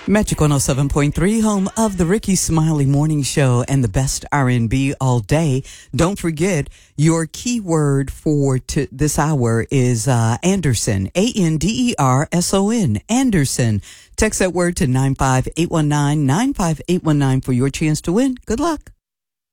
Magic 107.3, home of the Ricky Smiley Morning Show and the best R&B all day. Don't forget, your keyword for this hour is Anderson, Anderson, Anderson. Text that word to 95819, 95819 for your chance to win. Good luck.